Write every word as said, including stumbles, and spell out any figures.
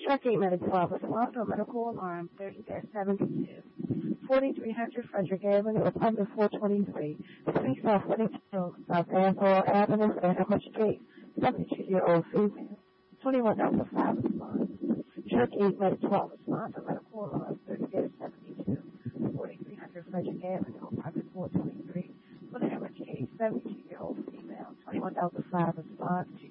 Truck eight Medical Office, Toronto Medical Alarm, thirty seventy-two. forty-three hundred Frederick Avenue, apartment four twenty-three. Speak South Whittington, South Anthony Avenue, Sandwich Street, seventy-two-year-old female. twenty-one Delta five response. Truck eight Medical Office, Toronto Medical Alarm, thirty seventy-two. forty-three hundred Frederick Avenue, apartment four twenty-three. Sandwich Street, seventy-two-year-old female. twenty-one Delta five response.